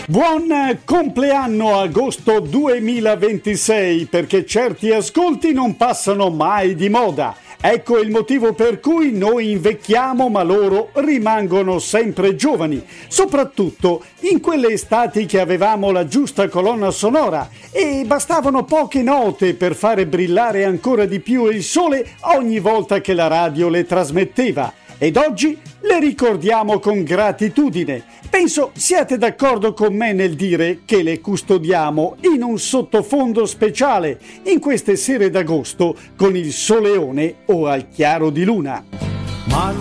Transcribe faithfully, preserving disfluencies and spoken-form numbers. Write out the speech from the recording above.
Buon compleanno agosto duemilaventisei, perché certi ascolti non passano mai di moda. Ecco il motivo per cui noi invecchiamo ma loro rimangono sempre giovani, soprattutto in quelle estati che avevamo la giusta colonna sonora e bastavano poche note per fare brillare ancora di più il sole ogni volta che la radio le trasmetteva. Ed oggi le ricordiamo con gratitudine. Penso siate d'accordo con me nel dire che le custodiamo in un sottofondo speciale in queste sere d'agosto con il soleone o al chiaro di luna. Ma